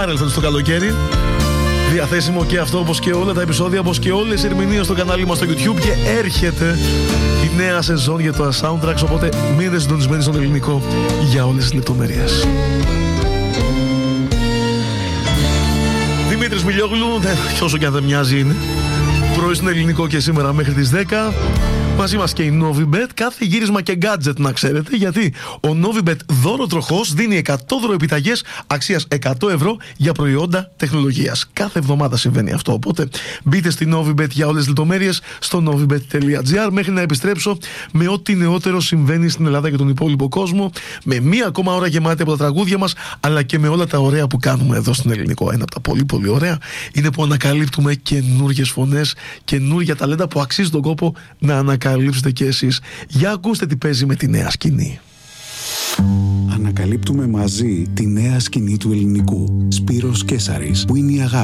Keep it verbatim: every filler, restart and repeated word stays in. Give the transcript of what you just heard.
παρέλθον στο καλοκαίρι. Διαθέσιμο και αυτό, όπως και όλα τα επεισόδια, όπως και όλες οι ερμηνείες στο κανάλι μας στο YouTube. Και έρχεται η νέα σεζόν για το soundtracks, οπότε μείνετε συντονισμένοι στον ελληνικό για όλες τις λεπτομέρειες. Δημήτρης Μιλιόγλου, όσο και αν δεν μοιάζει είναι, πρωί στον ελληνικό και σήμερα μέχρι τις δέκα. Μαζί μας και η Novibet, κάθε γύρισμα και gadget να ξέρετε, γιατί ο Novibet δώρο τροχός δίνει εκατό ευρώ επιταγές αξίας εκατό ευρώ για προϊόντα τεχνολογίας. Κάθε εβδομάδα συμβαίνει αυτό, οπότε μπείτε στη Novibet για όλες τις λεπτομέρειες στο novibet τελεία gr. Μέχρι να επιστρέψω με ό,τι νεότερο συμβαίνει στην Ελλάδα και τον υπόλοιπο κόσμο, με μία ακόμα ώρα γεμάτη από τα τραγούδια μας, αλλά και με όλα τα ωραία που κάνουμε εδώ στην ελληνικό. Ένα από τα πολύ πολύ ωραία είναι που ανακαλύπτουμε καινούργιες φωνές, καινούργια ταλέντα που αξίζει τον κόπο να ανακαλύψουμε. Ανακαλύψτε και εσείς. Για ακούστε τι παίζει με τη νέα σκηνή. Ανακαλύπτουμε μαζί τη νέα σκηνή του ελληνικού. Σπύρος Κέσαρης, που είναι η αγάπη.